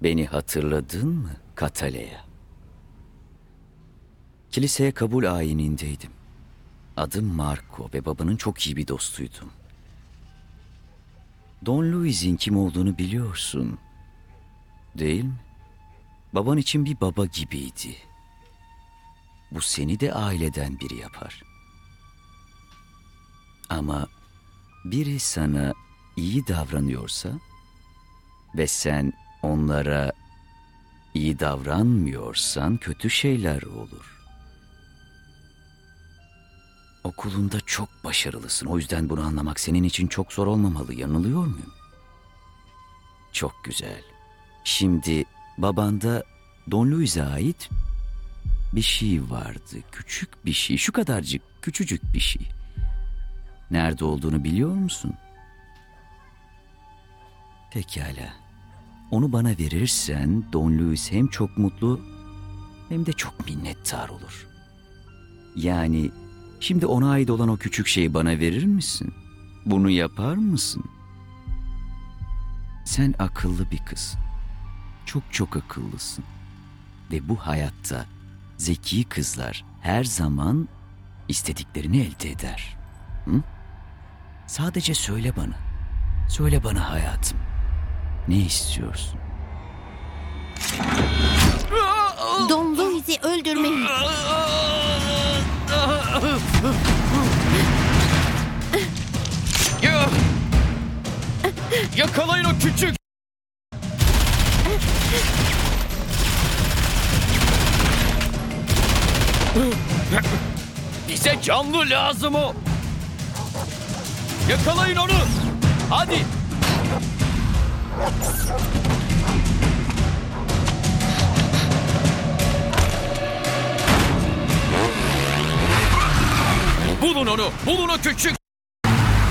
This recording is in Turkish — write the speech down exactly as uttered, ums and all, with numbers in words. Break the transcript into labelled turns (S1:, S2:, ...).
S1: Beni hatırladın mı Kataleya? Kiliseye kabul ayinindeydim. Adım Marco ve babanın çok iyi bir dostuydum. Don Luis'in kim olduğunu biliyorsun, değil mi? Baban için bir baba gibiydi. Bu seni de aileden biri yapar. Ama biri sana iyi davranıyorsa ve sen onlara iyi davranmıyorsan kötü şeyler olur. Okulunda çok başarılısın. O yüzden bunu anlamak senin için çok zor olmamalı. Yanılıyor muyum? Çok güzel. Şimdi babanda Don Luis'e ait bir şey vardı. Küçük bir şey. Şu kadarcık, küçücük bir şey. Nerede olduğunu biliyor musun? Pekala. Onu bana verirsen Don Luis hem çok mutlu hem de çok minnettar olur. Yani şimdi ona ait olan o küçük şeyi bana verir misin? Bunu yapar mısın? Sen akıllı bir kızsın. Çok çok akıllısın. Ve bu hayatta zeki kızlar her zaman istediklerini elde eder. Hı? Sadece söyle bana. Söyle bana hayatım. Ne istiyorsun?
S2: Don Luis'i öldürmeyi.
S3: Ya! Yakalayın o küçük! Bize canlı lazım o! Yakalayın onu! Hadi! Bulun onu! Bulun o küçük!